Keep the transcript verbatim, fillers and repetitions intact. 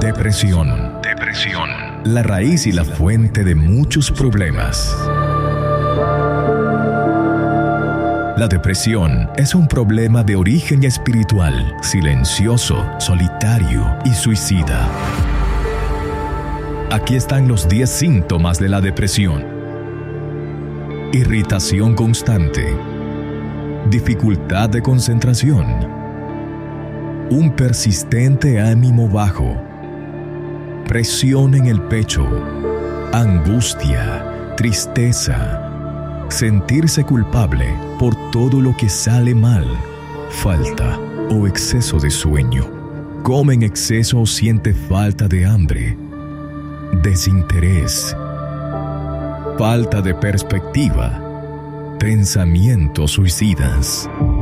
Depresión. Depresión. La raíz y la fuente de muchos problemas. La depresión es un problema de origen espiritual, silencioso, solitario y suicida. Aquí están los diez síntomas de la depresión. Irritación constante. Dificultad de concentración. Un persistente ánimo bajo. Presión en el pecho. Angustia. Tristeza. Sentirse culpable por todo lo que sale mal, falta o exceso de sueño, come en exceso o siente falta de hambre, desinterés, falta de perspectiva, pensamientos suicidas.